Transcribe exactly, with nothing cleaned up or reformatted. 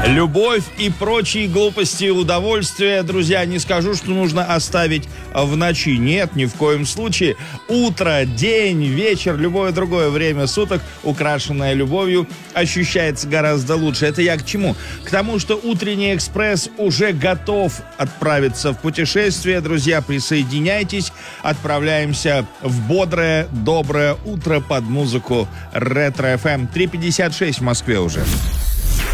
Любовь и прочие глупости и удовольствия, друзья, не скажу, что нужно оставить в ночи. Нет, ни в коем случае. Утро, день, вечер, любое другое время суток, украшенное любовью, ощущается гораздо лучше. Это я к чему? К тому, что утренний экспресс уже готов отправиться в путешествие. Друзья, присоединяйтесь. Отправляемся в бодрое, доброе утро под музыку Ретро эф эм. три пятьдесят шесть в Москве уже.